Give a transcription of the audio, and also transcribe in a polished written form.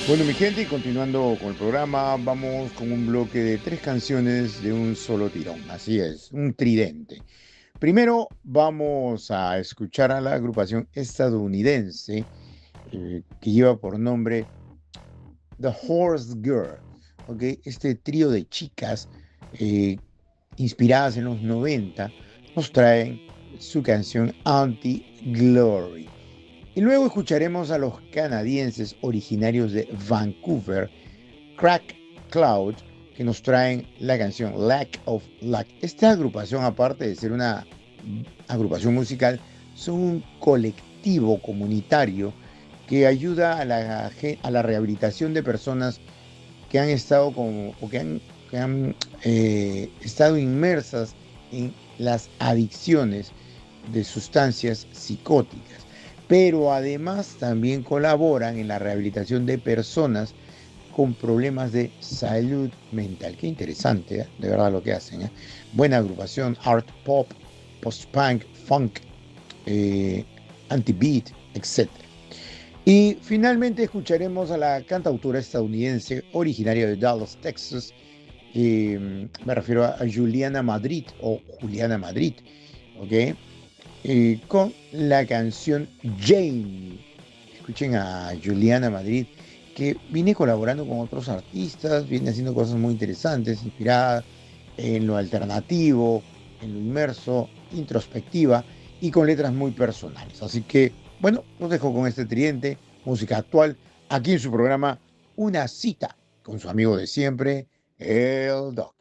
Bueno, mi gente, y continuando con el programa, vamos con un bloque de tres canciones de un solo tirón. Así es, un tridente. Primero vamos a escuchar a la agrupación estadounidense que lleva por nombre The Horse Girl. ¿Ok? Este trío de chicas eh, inspiradas en los 90 nos traen su canción Anti-Glory. Y luego escucharemos a los canadienses originarios de Vancouver, Crack Cloud, que nos traen la canción Lack of Luck. Esta agrupación, aparte de ser una agrupación musical, son un colectivo comunitario que ayuda a la rehabilitación de personas que han estado estado inmersas en las adicciones de sustancias psicóticas, pero además también colaboran en la rehabilitación de personas con problemas de salud mental. Qué interesante, ¿eh? De verdad lo que hacen. ¿Eh? Buena agrupación, art pop, post-punk, funk, eh, anti-beat, etc. Y finalmente escucharemos a la cantautora estadounidense originaria de Dallas, Texas. Me refiero a Juliana Madrid o Juliana Madrid, ¿ok? Con la canción Jane. Escuchen a Juliana Madrid, que viene colaborando con otros artistas, viene haciendo cosas muy interesantes, inspiradas en lo alternativo, en lo inmerso, introspectiva y con letras muy personales. Así que, bueno, los dejo con este tridente, música actual, aquí en su programa Una cita con su amigo de siempre, el Doc.